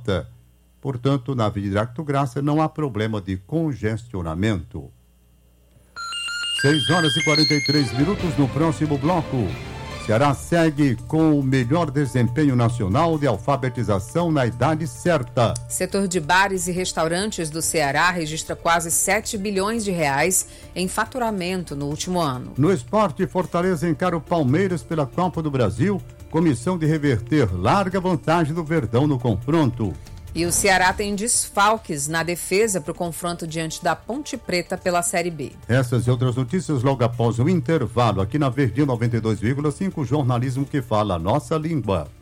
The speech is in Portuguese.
Mota. Portanto, na Avenida Arthur Graça não há problema de congestionamento. 6 horas e 43 minutos no próximo bloco. Ceará segue com o melhor desempenho nacional de alfabetização na idade certa. Setor de bares e restaurantes do Ceará registra quase 7 bilhões de reais em faturamento no último ano. No esporte, Fortaleza encara o Palmeiras pela Copa do Brasil, com missão de reverter larga vantagem do Verdão no confronto. E o Ceará tem desfalques na defesa para o confronto diante da Ponte Preta pela Série B. Essas e outras notícias logo após o intervalo, aqui na Verdinha 92,5, jornalismo que fala a nossa língua.